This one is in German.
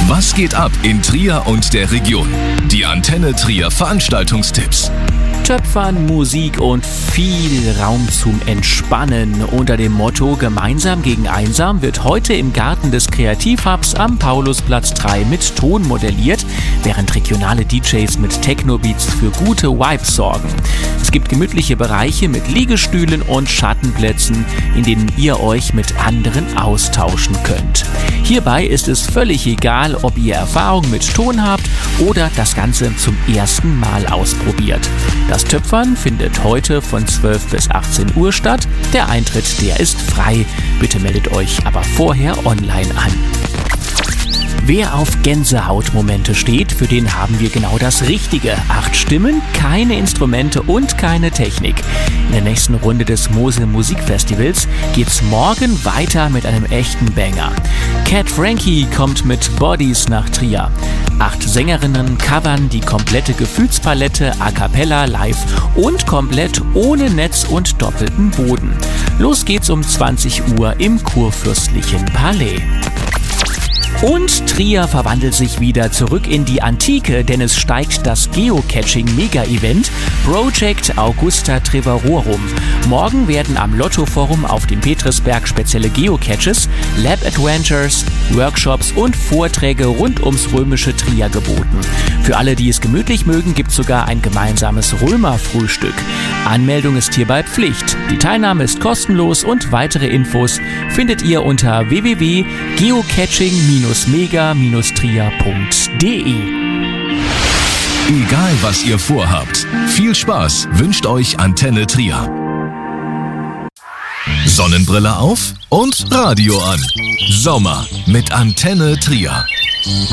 Was geht ab in Trier und der Region? Die Antenne Trier Veranstaltungstipps. Töpfern, Musik und viel Raum zum Entspannen. Unter dem Motto Gemeinsam gegen Einsam wird heute im Garten des Kreativhubs am Paulusplatz 3 mit Ton modelliert, während regionale DJs mit Techno-Beats für gute Vibes sorgen. Es gibt gemütliche Bereiche mit Liegestühlen und Schattenplätzen, in denen ihr euch mit anderen austauschen könnt. Hierbei ist es völlig egal, ob ihr Erfahrung mit Ton habt oder das Ganze zum ersten Mal ausprobiert. Das Töpfern findet heute von 12 bis 18 Uhr statt. Der Eintritt, der ist frei. Bitte meldet euch aber vorher online an. Wer auf Gänsehautmomente steht, für den haben wir genau das Richtige. 8 Stimmen, keine Instrumente und keine Technik. In der nächsten Runde des Mosel Musikfestivals geht's morgen weiter mit einem echten Banger. Cat Frankie kommt mit Bodies nach Trier. 8 Sängerinnen covern die komplette Gefühlspalette a cappella live und komplett ohne Netz und doppelten Boden. Los geht's um 20 Uhr im Kurfürstlichen Palais. Und Trier verwandelt sich wieder zurück in die Antike, denn es steigt das Geocaching-Mega-Event Project Augusta Treverorum. Morgen werden am Lotto-Forum auf dem Petrisberg spezielle Geocaches, Lab-Adventures, Workshops und Vorträge rund ums römische Trier geboten. Für alle, die es gemütlich mögen, gibt es sogar ein gemeinsames Römerfrühstück. Anmeldung ist hierbei Pflicht. Die Teilnahme ist kostenlos und weitere Infos findet ihr unter www.geocaching-mega-trier.de. Egal was ihr vorhabt, viel Spaß wünscht euch Antenne Trier. Sonnenbrille auf und Radio an. Sommer mit Antenne Trier.